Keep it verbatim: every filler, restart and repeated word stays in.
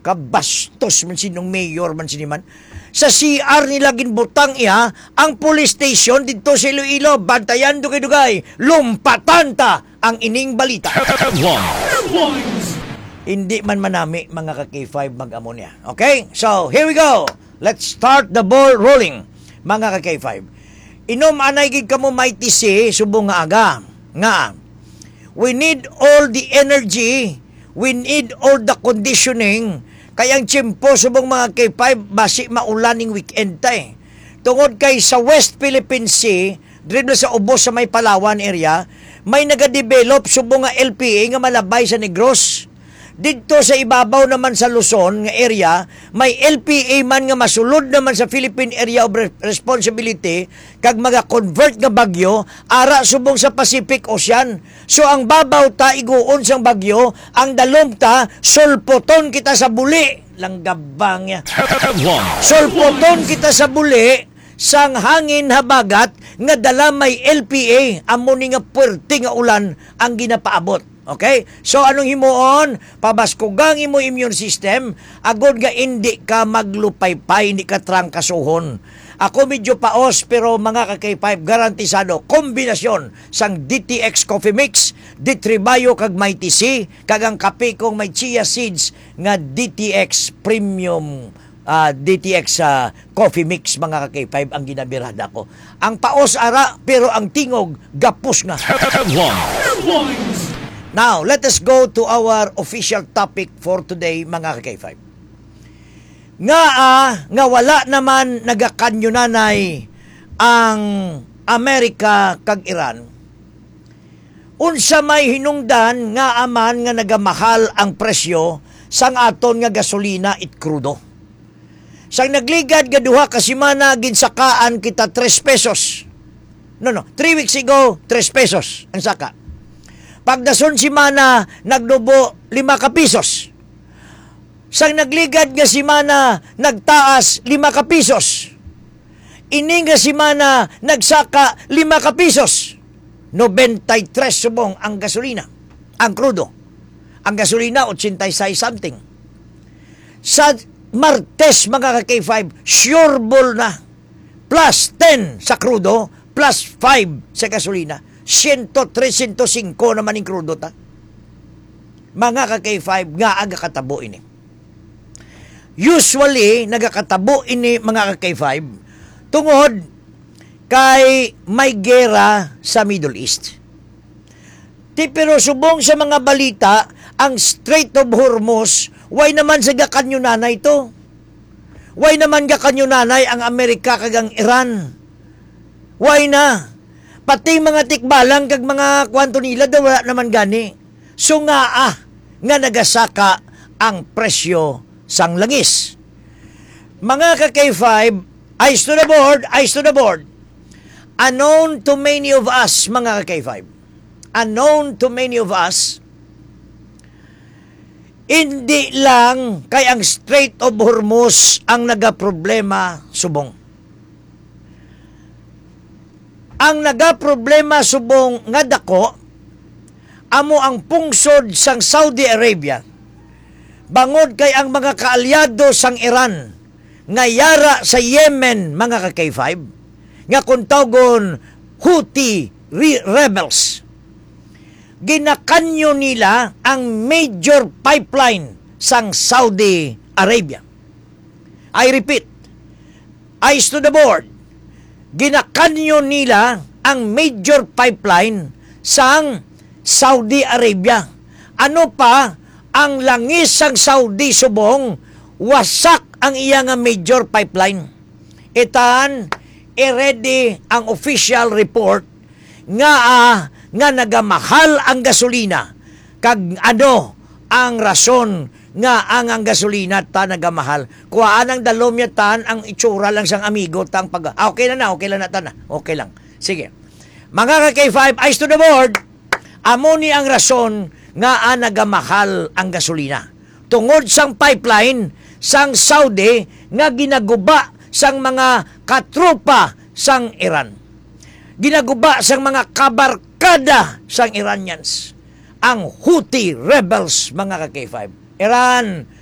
Kabastos man sinong mayor man siniman. Sa C R nila ginbutang iya ang police station dito sa Iloilo. Bantayan dugay-dugay. Lumpatan ta ang ining balita. Hindi man manami mga ka-K five mag-amo niya. Okay? So, here we go. Let's start the ball rolling. Mga ka-K five. Inom anay gid kamo mighty si subong nga aga. Nga. We need all the energy. We need all the conditioning. Kayang tiyempo subong mga K five basi maulaning weekend ta eh. Tungod kay sa West Philippine Sea, dito sa ubos sa may Palawan area, may nagadevelop subong nga L P A nga malabay sa Negros. Dito sa ibabaw naman sa Luzon nga area, may L P A man nga masulod naman sa Philippine Area of Responsibility kag maga-convert nga bagyo ara subong sa Pacific Ocean. So ang babaw ta iguon sang bagyo, ang dalom ta sulpoton kita sa buli. Langgabang ya. Sulpoton kita sa buli sang hangin habagat nga dala may L P A amo ni nga puwerte nga ulan ang ginapaabot. Okay? So, anong himuon? Pabaskugang imo immune system, agod nga hindi ka maglupaypay, hindi ka trangkasuhon. Ako medyo paos, pero mga ka-K five, garantisado, kombinasyon sang D T X Coffee Mix, Ditribayo kag may T C, kag ang kape kong may chia seeds nga D T X Premium uh, D T X uh, Coffee Mix, mga ka-K five, ang ginabirada ko. Ang paos ara, pero ang tingog, gapos nga. Now, let us go to our official topic for today, mga ka-K five. Nga ah, nga wala naman nagakanyunanay ang Amerika kag Iran. Unsa may hinungdan nga aman nga nagamahal ang presyo sang aton nga gasolina it crudo. Sang nagligad nga duha ka semana ginsakaan kita tres pesos. No, no, three weeks ago, tres pesos ang saka. Pagdason simana, nagdubo lima ka pisos. Sang nagligad nga simana, nagtaas lima ka pisos. Ini nga simana, nagsaka lima ka pisos. ninety-three subong ang gasolina, ang crudo. Ang gasolina, eighty-six something. Sa Martes, mga ka-K five, sure ball na. Plus ten sa crudo, plus five sa gasolina. one oh three, one oh five naman yung crudo ta. Mga ka-K five, nga aga katabo ini. Usually, nagakatabo ini mga ka-K five, tungod kay may gera sa Middle East. Ti pero subong sa mga balita, ang Strait of Hormuz, why naman sa gakanyunanay to? Why naman gakanyunanay ang Amerika kag ang Iran? Why na? Pati mga tikbalang kag mga kwanto nila daw wala naman gani. So nga ah, nga nagasaka ang presyo sang langis. Mga ka-K five, eyes to the board, eyes to the board. Unknown to many of us, mga ka-K five. Unknown to many of us, hindi lang kay ang Strait of Hormuz ang nagaproblema subong. Ang nagaproblema subong nga dako amo ang pungsod sang Saudi Arabia. Bangod kay ang mga kaalyado sang Iran nga yara sa Yemen, mga ka-K five, nga kuntawgon Houthi rebels. Ginakanyo nila ang major pipeline sang Saudi Arabia. I repeat, eyes to the board. Ginakanyo nila ang major pipeline sang Saudi Arabia. Ano pa ang langis sang Saudi subong, wasak ang iyang major pipeline. Itan, i-ready ang official report nga ah, nga nagamahal ang gasolina. Kag ano ang rason nga ang ang gasolina ta nagamahal. Kuhaan ang dalom niya tan ang itsura lang sang amigo tang pag ah, okay na na, okay lang na tan. Okay lang. Sige. Mga ka-K five, eyes to the board. Amo ni ang rason nga ang nagamahal ang gasolina. Tungod sang pipeline sang Saudi nga ginaguba sang mga katropa sang Iran. Ginaguba sang mga kabarkada sang Iranians. Ang Houthi rebels, mga ka-K five. Iran,